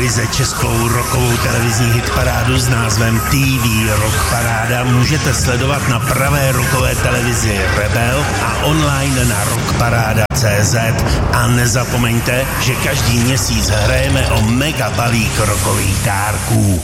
Skrze českou rockovou televizní hitparádu s názvem TV Rock Paráda můžete sledovat na pravé rockové televizi Rebel a online na rockparáda.cz. A nezapomeňte, že každý měsíc hrajeme o mega balík rockových dárků.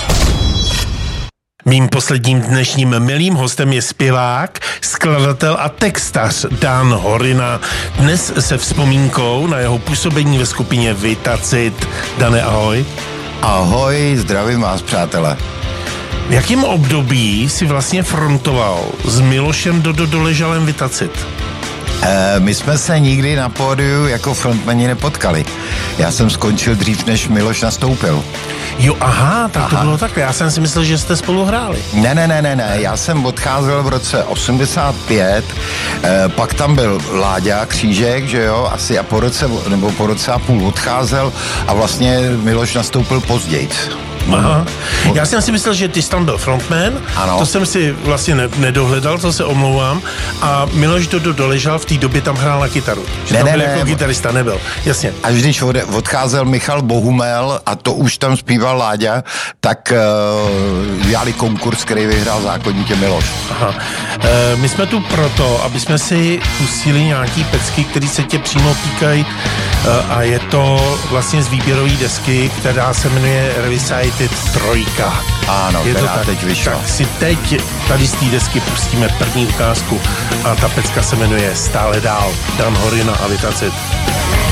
Mým posledním dnešním milým hostem je zpěvák, skladatel a textař Dan Horina. Dnes se vzpomínkou na jeho působení ve skupině Vitacit. Dane, ahoj. Ahoj, zdravím vás, přátelé. V jakém období si vlastně frontoval s Milošem Doležalem Vitacit? My jsme se nikdy na pódiu jako frontmani nepotkali. Já jsem skončil dřív, než Miloš nastoupil. Jo, aha, tak to bylo takhle. Já jsem si myslel, že jste spolu hráli. Ne. Já jsem odcházel v roce 85, pak tam byl Láďa Křížek, že jo, asi a po roce a půl odcházel a vlastně Miloš nastoupil později. Aha. Já jsem si myslel, že ty jsi tam byl frontman, ano. To jsem si vlastně nedohledal, to se omlouvám, a Miloš Doležal v té době tam hrál na kytaru. Ne, jako kytarista nebyl, jasně. Až když odcházel Michal Bohumel a to už tam zpíval Láďa, tak dělali konkurs, který vyhrál zákonitě Miloš. Aha. My jsme tu proto, aby jsme si pustili nějaký pecky, který se tě přímo týkají, a je to vlastně z výběrové desky, která se jmenuje Revisited 3. Ano, je která teď vyšla. Tak si teď tady z té desky pustíme první ukázku a ta pecka se jmenuje Stále dál. Dan Horina a Vitacit.